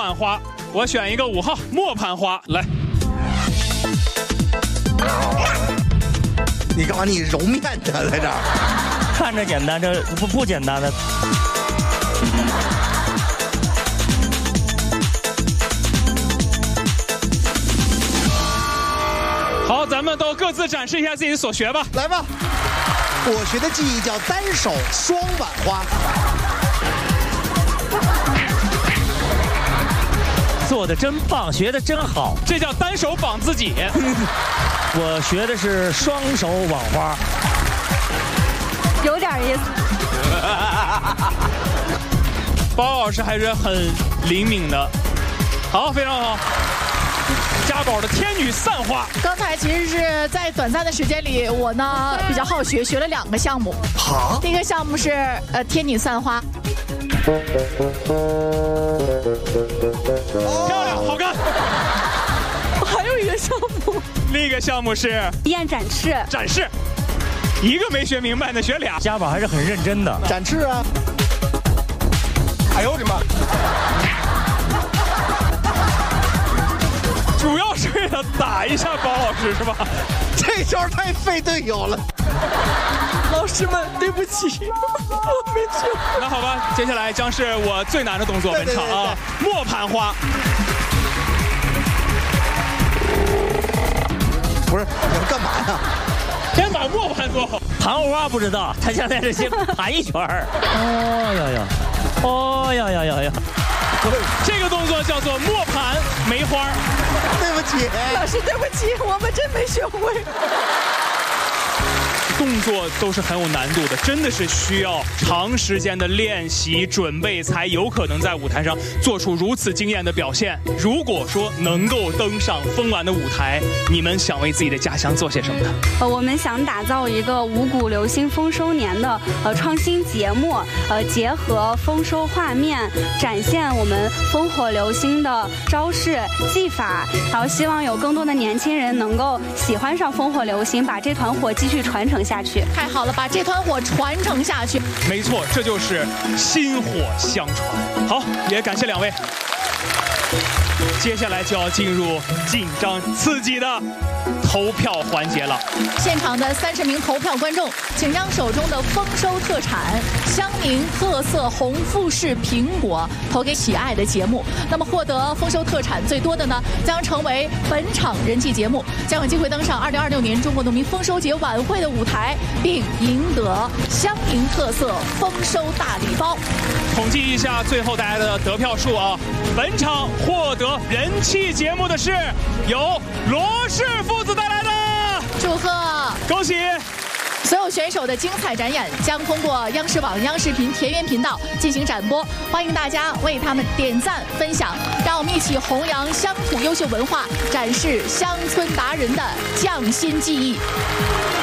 碗花，我选一个5号磨盘花来。 你干嘛？你揉面的在这儿？ 看着简单，这不简单的。 好，咱们都各自展示一下自己所学吧。 来吧，我学的技艺叫单手双碗花。 做的真棒，学的真好， 这叫单手绑自己。 我学的是双手网花， 有点意思。 包老师还是很灵敏的，好，非常好。家宝的天女散花， 刚才其实是在短暂的时间里，我呢比较好学，学了2个项目。 好， 第一个项目是天女散花， 漂亮，好看。 还有一个项目， 另一个项目是验展翅， 展示，一个没学明白的学俩。 家宝还是很认真的。 展翅啊！哎呦我的妈！ 主要是为了打一下包老师是吧？ 这招太费队友了。 老师们对不起，我没学。 那好吧，接下来将是我最难的动作本场啊，磨盘花。 不是，你要干嘛呀？ 先把磨盘做好。 盘花不知道，他现在是先盘一圈儿。哦呀呀，哦呀呀呀呀！ 这个动作叫做磨盘梅花。 对不起， 老师对不起，我们真没学会。 动作都是很有难度的，真的是需要长时间的练习准备，才有可能在舞台上做出如此惊艳的表现。如果说能够登上风晚的舞台，你们想为自己的家乡做些什么呢？ 我们想打造一个五谷流星丰收年的创新节目，结合丰收画面，展现我们烽火流星的招式技法，然后希望有更多的年轻人能够喜欢上烽火流星，把这团火继续传承下去。 太好了，把这团火传承下去。 没错，这就是薪火相传。好，也感谢2位。接下来就要进入紧张刺激的投票环节了。 现场的30名投票观众，请将手中的丰收特产香宁特色红富士苹果投给喜爱的节目。那么获得丰收特产最多的呢，将成为本场人气节目，将有机会登上2026年中国农民丰收节晚会的舞台，并赢得香宁特色丰收大礼包。 统计一下最后大家的得票数啊！本场获得人气节目的是由罗氏父子带来的， 祝贺， 恭喜！ 所有选手的精彩展演将通过央视网、央视频田园频道进行展播，欢迎大家为他们点赞分享，让我们一起弘扬乡土优秀文化，展示乡村达人的匠心技艺。